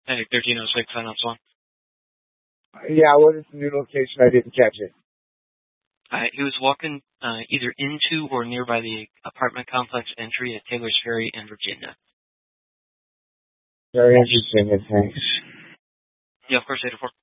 Hey, 1306, sign off, Swan. Yeah, what is the new location? I didn't catch it. He was walking either into or nearby the apartment complex entry at Taylor's Ferry in Virginia. Very interesting, thanks. Yeah, of course, 804.